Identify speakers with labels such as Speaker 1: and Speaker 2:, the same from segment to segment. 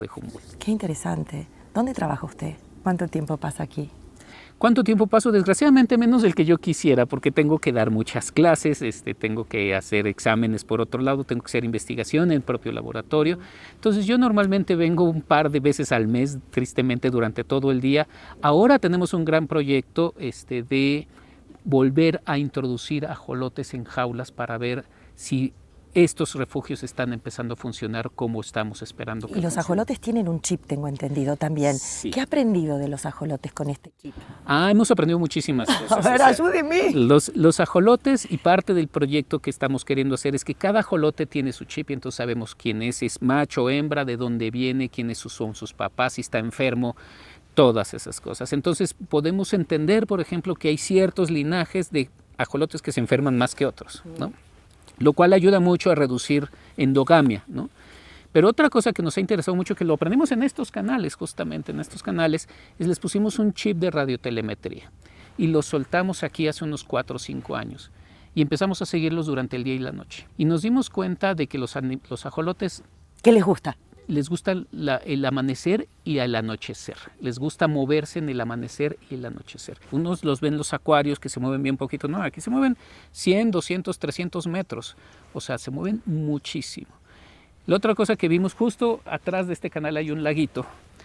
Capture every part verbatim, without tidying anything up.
Speaker 1: de Humboldt.
Speaker 2: Qué interesante. ¿Dónde trabaja usted? ¿Cuánto tiempo pasa aquí?
Speaker 1: ¿Cuánto tiempo paso? Desgraciadamente menos del que yo quisiera, porque tengo que dar muchas clases, este, tengo que hacer exámenes por otro lado, tengo que hacer investigación en el propio laboratorio. Entonces yo normalmente vengo un par de veces al mes, tristemente durante todo el día. Ahora tenemos un gran proyecto este, de volver a introducir ajolotes en jaulas para ver si estos refugios están empezando a funcionar como estamos esperando que
Speaker 2: Y los
Speaker 1: funcione.
Speaker 2: ajolotes tienen un chip, tengo entendido también.
Speaker 1: Sí.
Speaker 2: ¿Qué ha aprendido de los ajolotes con este chip?
Speaker 1: Ah, hemos aprendido muchísimas cosas.
Speaker 2: A ver,
Speaker 1: o sea,
Speaker 2: ayúdeme.
Speaker 1: Los, los ajolotes, y parte del proyecto que estamos queriendo hacer es que cada ajolote tiene su chip y entonces sabemos quién es, es macho, hembra, de dónde viene, quiénes son sus papás, si está enfermo, todas esas cosas. Entonces podemos entender, por ejemplo, que hay ciertos linajes de ajolotes que se enferman más que otros, ¿no? Lo cual ayuda mucho a reducir endogamia, ¿no? Pero otra cosa que nos ha interesado mucho, que lo aprendimos en estos canales, justamente en estos canales, es les pusimos un chip de radiotelemetría y los soltamos aquí hace unos cuatro o cinco años y empezamos a seguirlos durante el día y la noche. Y nos dimos cuenta de que los, los ajolotes...
Speaker 2: ¿Qué les gusta?
Speaker 1: Les gusta la, el amanecer y el anochecer. Les gusta moverse en el amanecer y el anochecer. Unos los ven los acuarios que se mueven bien poquito. No, aquí se mueven cien, doscientos, trescientos metros. O sea, se mueven muchísimo. La otra cosa que vimos justo atrás de este canal hay un laguito.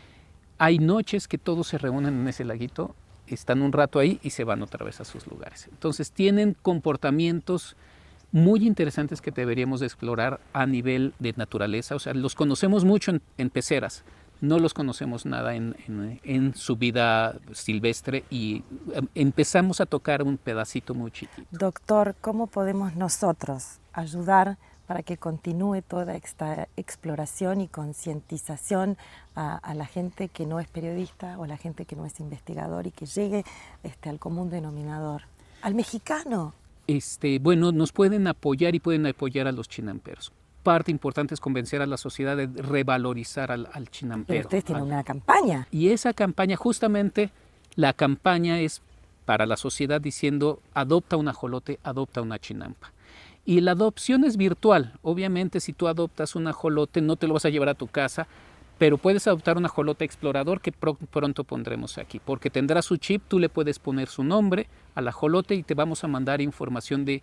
Speaker 1: Hay noches que todos se reúnen en ese laguito, están un rato ahí y se van otra vez a sus lugares. Entonces tienen comportamientos muy interesantes que deberíamos de explorar a nivel de naturaleza. O sea, los conocemos mucho en, en peceras, no los conocemos nada en, en, en su vida silvestre y empezamos a tocar un pedacito muy chiquito.
Speaker 2: Doctor, ¿cómo podemos nosotros ayudar para que continúe toda esta exploración y concientización a, a la gente que no es periodista o a la gente que no es investigador y que llegue este, al común denominador, al mexicano?
Speaker 1: Este, bueno, nos pueden apoyar y pueden apoyar a los chinamperos. Parte importante es convencer a la sociedad de revalorizar al, al chinampero.
Speaker 2: Pero ustedes tienen
Speaker 1: al,
Speaker 2: una campaña.
Speaker 1: Y esa campaña, justamente, la campaña es para la sociedad diciendo, adopta un ajolote, adopta una chinampa. Y la adopción es virtual. Obviamente, si tú adoptas un ajolote, no te lo vas a llevar a tu casa, pero puedes adoptar un ajolote explorador que pr pronto pondremos aquí, porque tendrá su chip, tú le puedes poner su nombre al ajolote y te vamos a mandar información de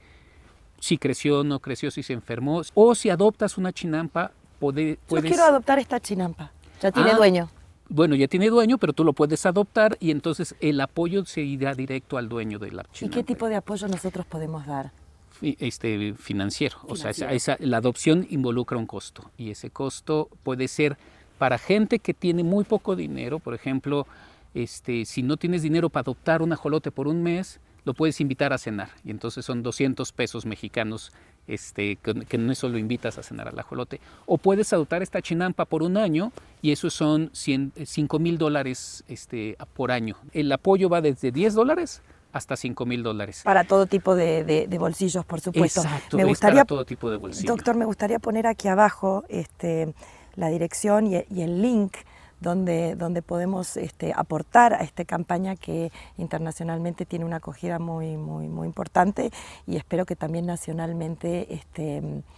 Speaker 1: si creció o no creció, si se enfermó, o si adoptas una chinampa, puede, puedes...
Speaker 2: Yo quiero adoptar esta chinampa, ya tiene
Speaker 1: ah,
Speaker 2: dueño.
Speaker 1: Bueno, ya tiene dueño, pero tú lo puedes adoptar y entonces el apoyo se irá directo al dueño de la chinampa.
Speaker 2: ¿Y qué tipo de apoyo nosotros podemos dar?
Speaker 1: Este, financiero,
Speaker 2: financiero.
Speaker 1: O sea, esa, esa, la adopción involucra un costo y ese costo puede ser para gente que tiene muy poco dinero. Por ejemplo, este, si no tienes dinero para adoptar un ajolote por un mes, lo puedes invitar a cenar y entonces son doscientos pesos mexicanos este, que, que no solo invitas a cenar al ajolote. O puedes adoptar esta chinampa por un año y eso son cinco mil dólares este, por año. El apoyo va desde diez dólares hasta cinco mil dólares.
Speaker 2: Para todo tipo de, de, de bolsillos, por supuesto.
Speaker 1: Exacto,
Speaker 2: me gustaría,
Speaker 1: para todo tipo de bolsillos.
Speaker 2: Doctor, me gustaría poner aquí abajo este, la dirección y, y el link donde, donde podemos este, aportar a esta campaña que internacionalmente tiene una acogida muy, muy, muy importante y espero que también nacionalmente este,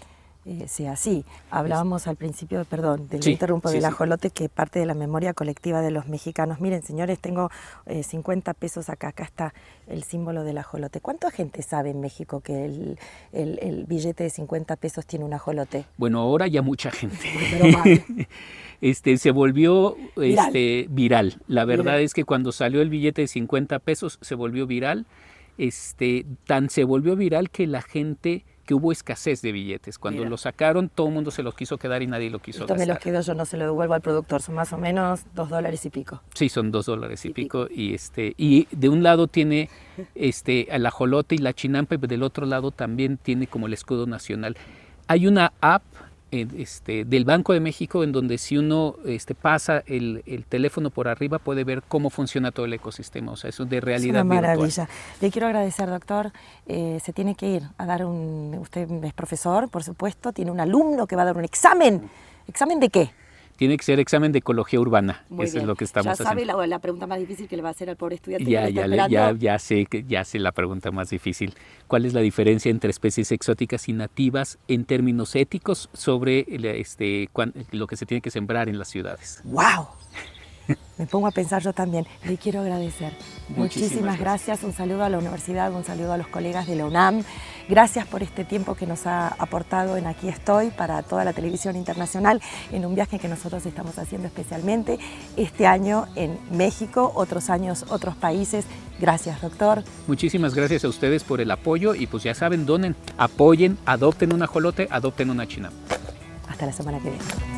Speaker 2: eh, sea así. Hablábamos al principio, perdón, del
Speaker 1: sí,
Speaker 2: interrumpo
Speaker 1: sí,
Speaker 2: del
Speaker 1: sí.
Speaker 2: ajolote, que parte de la memoria colectiva de los mexicanos. Miren, señores, tengo eh, cincuenta pesos acá, acá está el símbolo del ajolote. ¿Cuánta gente sabe en México que el, el, el billete de cincuenta pesos tiene un ajolote?
Speaker 1: Bueno, ahora ya mucha gente.
Speaker 2: Pero mal.
Speaker 1: Este, se volvió
Speaker 2: viral.
Speaker 1: Este, viral. La verdad
Speaker 2: viral.
Speaker 1: es que cuando salió el billete de cincuenta pesos se volvió viral. Este, tan se volvió viral que la gente, que hubo escasez de billetes. Cuando
Speaker 2: Mira.
Speaker 1: lo sacaron, todo el mundo se los quiso quedar y nadie lo quiso
Speaker 2: Esto
Speaker 1: gastar.
Speaker 2: me los quedo yo, no se lo devuelvo al productor, son más o menos dos dólares y pico.
Speaker 1: Sí, son dos dólares y, y pico.
Speaker 2: pico.
Speaker 1: Y, este, y de un lado tiene este, el ajolote y la chinampa, y del otro lado también tiene como el escudo nacional. Hay una app Este, del Banco de México en donde si uno este, pasa el, el teléfono por arriba puede ver cómo funciona todo el ecosistema, o sea, eso de realidad
Speaker 2: es una
Speaker 1: virtual.
Speaker 2: Maravilla. Le quiero agradecer, doctor, eh, se tiene que ir a dar un, usted es profesor, por supuesto, tiene un alumno que va a dar un examen. ¿Examen de qué?
Speaker 1: Tiene que ser examen de ecología urbana.
Speaker 2: Muy
Speaker 1: Eso
Speaker 2: bien.
Speaker 1: es lo que estamos
Speaker 2: haciendo. Ya sabe
Speaker 1: haciendo.
Speaker 2: la, la pregunta más difícil que le va a hacer al pobre estudiante.
Speaker 1: Ya,
Speaker 2: que
Speaker 1: ya,
Speaker 2: está
Speaker 1: le- ya, ya sé, que- ya sé la pregunta más difícil. ¿Cuál es la diferencia entre especies exóticas y nativas en términos éticos sobre el, este, cuan- lo que se tiene que sembrar en las ciudades?
Speaker 2: ¡Wow! Me pongo a pensar yo también. Le quiero agradecer.
Speaker 1: Muchísimas
Speaker 2: Muchísimas gracias. Un saludo a la universidad, un saludo a los colegas de la UNAM. Gracias por este tiempo que nos ha aportado en Aquí Estoy para toda la televisión internacional en un viaje que nosotros estamos haciendo especialmente este año en México, otros años otros países. Gracias, doctor.
Speaker 1: Muchísimas gracias a ustedes por el apoyo y pues ya saben, donen, apoyen, adopten un ajolote, adopten una chinampa.
Speaker 2: Hasta la semana que viene.